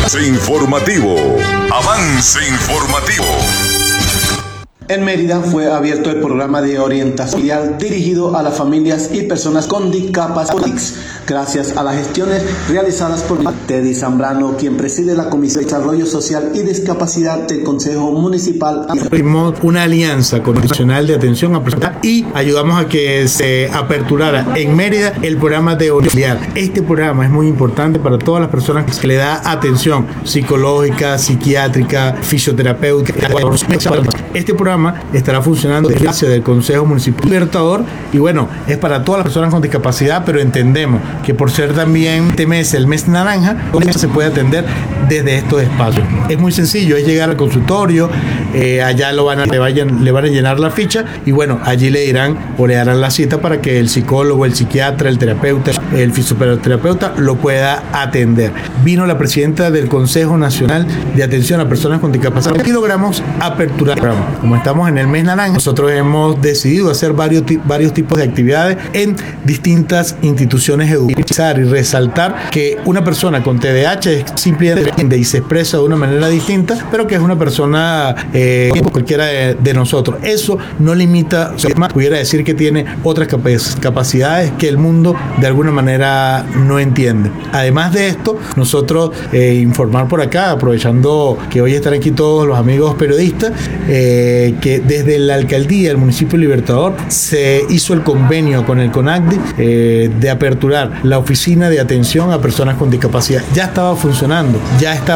Avance informativo. Avance informativo. En Mérida fue abierto el programa de orientación familiar dirigido a las familias y personas con discapacidad, gracias a las gestiones realizadas por Teddy Zambrano, quien preside la Comisión de Desarrollo Social y Discapacidad del Consejo Municipal. Tuvimos una alianza con el Nacional de Atención a Personas y ayudamos a que se aperturara en Mérida el programa de orientación familiar. Este programa es muy importante para todas las personas que le da atención psicológica, psiquiátrica, fisioterapéutica. Este programa estará funcionando gracias del Consejo Municipal Libertador y bueno, es para todas las personas con discapacidad, pero entendemos que por ser también este mes, el mes naranja, se puede atender desde estos espacios. Es muy sencillo, es llegar al consultorio, allá le van a llenar la ficha y bueno, allí le dirán o le darán la cita para que el psicólogo, el psiquiatra, el terapeuta, el fisioterapeuta lo pueda atender. Vino la presidenta del Consejo Nacional de Atención a Personas con Discapacidad y logramos aperturar el programa. Como estamos en el mes naranja, nosotros hemos decidido hacer varios tipos de actividades en distintas instituciones educativas y resaltar que una persona con TDAH es simplemente y se expresa de una manera distinta, pero que es una persona cualquiera de nosotros. Eso no limita, pudiera decir que tiene otras capacidades que el mundo de alguna manera no entiende. Además de esto, nosotros informar por acá, aprovechando que hoy están aquí todos los amigos periodistas, que desde la alcaldía del municipio Libertador se hizo el convenio con el CONACDI de aperturar la oficina de atención a personas con discapacidad. Ya estaba funcionando, ya estaba